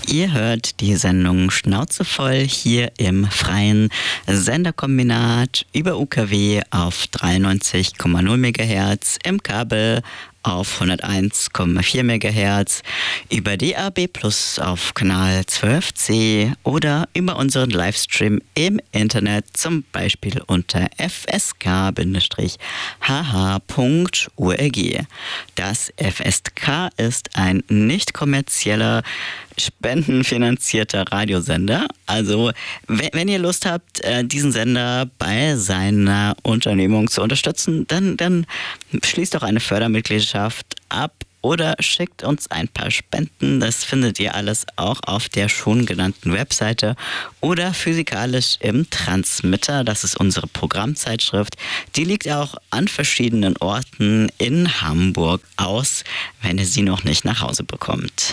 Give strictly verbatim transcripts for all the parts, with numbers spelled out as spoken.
Ihr hört die Sendung Schnauze voll hier im freien Senderkombinat über U K W auf dreiundneunzig Komma null Megahertz, im Kabel auf hunderteins Komma vier Megahertz, über D A B Plus auf Kanal zwölf C oder über unseren Livestream im Internet, zum Beispiel unter f s k Bindestrich h h Punkt org. Das F S K ist ein nicht kommerzieller, spendenfinanzierter Radiosender. Also, wenn, wenn ihr Lust habt, diesen Sender bei seiner Unternehmung zu unterstützen, dann, dann schließt doch eine Fördermitgliedschaft ab oder schickt uns ein paar Spenden. Das findet ihr alles auch auf der schon genannten Webseite oder physikalisch im Transmitter. Das ist unsere Programmzeitschrift. Die liegt auch an verschiedenen Orten in Hamburg aus, wenn ihr sie noch nicht nach Hause bekommt.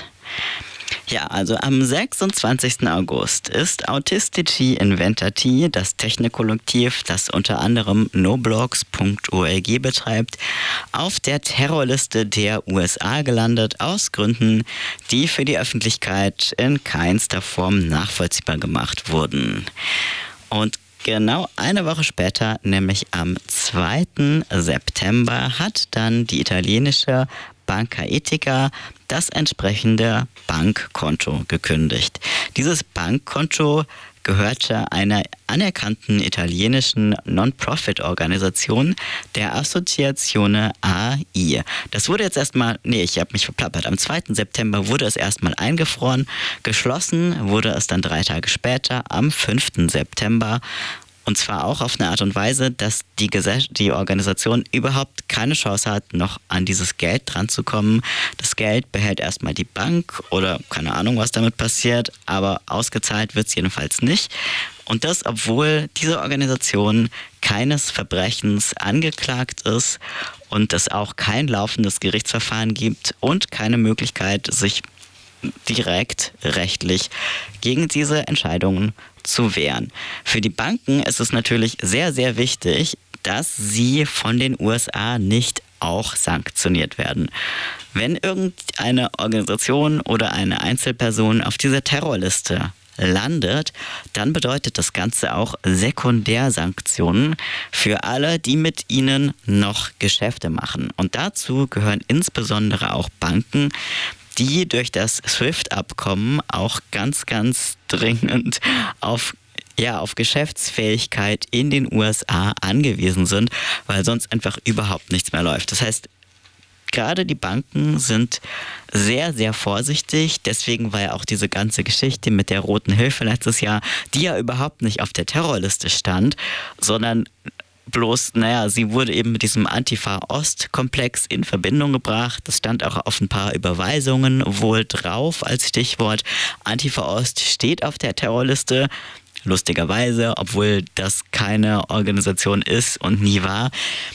Ja, also am sechsundzwanzigsten August ist Autisticity Inventati, das Technikkollektiv, das unter anderem noblogs Punkt org betreibt, auf der Terrorliste der U S A gelandet, aus Gründen, die für die Öffentlichkeit in keinster Form nachvollziehbar gemacht wurden. Und genau eine Woche später, nämlich am zweiten September, hat dann die italienische Banca Etica das entsprechende Bankkonto gekündigt. Dieses Bankkonto gehörte einer anerkannten italienischen Non-Profit-Organisation, der Associazione A I. Das wurde jetzt erstmal, nee, ich habe mich verplappert, am zweiten September wurde es erstmal eingefroren, geschlossen wurde es dann drei Tage später, am fünften September. Und zwar auch auf eine Art und Weise, dass die, Gesell- die Organisation überhaupt keine Chance hat, noch an dieses Geld dran zu kommen. Das Geld behält erstmal die Bank oder keine Ahnung, was damit passiert, aber ausgezahlt wird es jedenfalls nicht. Und das, obwohl diese Organisation keines Verbrechens angeklagt ist und es auch kein laufendes Gerichtsverfahren gibt und keine Möglichkeit, sich direkt rechtlich gegen diese Entscheidungen zu wehren. Für die Banken ist es natürlich sehr, sehr wichtig, dass sie von den U S A nicht auch sanktioniert werden. Wenn irgendeine Organisation oder eine Einzelperson auf dieser Terrorliste landet, dann bedeutet das Ganze auch Sekundärsanktionen für alle, die mit ihnen noch Geschäfte machen. Und dazu gehören insbesondere auch Banken, die durch das SWIFT-Abkommen auch ganz, ganz dringend auf, ja, auf Geschäftsfähigkeit in den U S A angewiesen sind, weil sonst einfach überhaupt nichts mehr läuft. Das heißt, gerade die Banken sind sehr, sehr vorsichtig. Deswegen war ja auch diese ganze Geschichte mit der Roten Hilfe letztes Jahr, die ja überhaupt nicht auf der Terrorliste stand, sondern bloß, naja, sie wurde eben mit diesem Antifa-Ost-Komplex in Verbindung gebracht. Das stand auch auf ein paar Überweisungen wohl drauf als Stichwort. Antifa-Ost steht auf der Terrorliste, lustigerweise, obwohl das keine Organisation ist und nie war.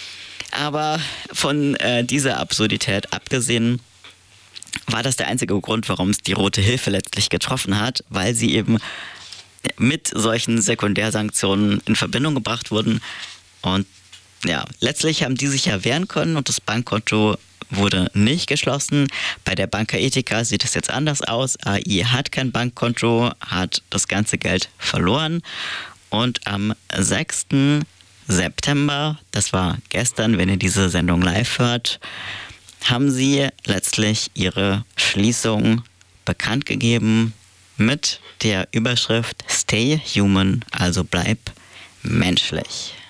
Aber von äh, dieser Absurdität abgesehen, war das der einzige Grund, warum es die Rote Hilfe letztlich getroffen hat, weil sie eben mit solchen Sekundärsanktionen in Verbindung gebracht wurden. Und ja, letztlich haben die sich ja wehren können und das Bankkonto wurde nicht geschlossen. Bei der Banca Etica sieht es jetzt anders aus. A I hat kein Bankkonto, hat das ganze Geld verloren. Und am sechsten September, das war gestern, wenn ihr diese Sendung live hört, haben sie letztlich ihre Schließung bekannt gegeben mit der Überschrift Stay Human, also bleib menschlich.